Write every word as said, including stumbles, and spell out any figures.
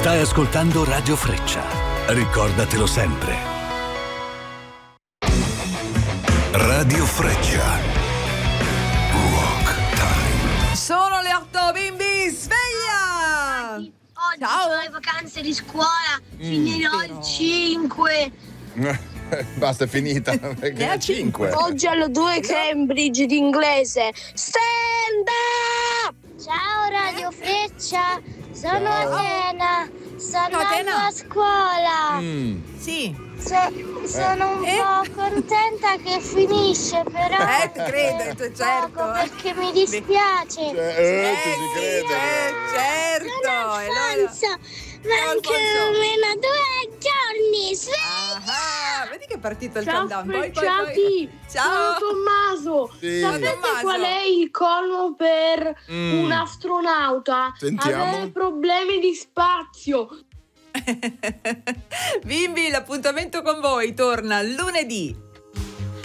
Stai ascoltando Radio Freccia. Ricordatelo sempre. Radio Freccia. Rock Time. Sono le otto, bimbi, sveglia! Oggi Ciao. ho le vacanze di scuola, Mm. finirò Però- il cinque. Basta, è finita. Perché Ne ha è cinque. Oggi allo due Cambridge di inglese. Stand up! Ciao Radio Freccia, sono Ciao. Atena, sto andando Atena. a scuola. Mm. Sì, So- sono un Eh? po' contenta che finisce, però Eh, ti credo, è certo. poco perché mi dispiace. Eh, eh, ti Eh, ci sì, credo. eh, certo. Sono e allora- Alfonso, mancano Alfonso. meno due giorni. Sveglia! Ah, vedi che è partito il Ciao countdown. Poi, poi, Frecciati, poi. Ciao. sono Tommaso. Sì. Sapete Tommaso. qual è il colmo per Mm. un astronauta? Sentiamo. Avere problemi di spazio. Bimbi, l'appuntamento con voi torna lunedì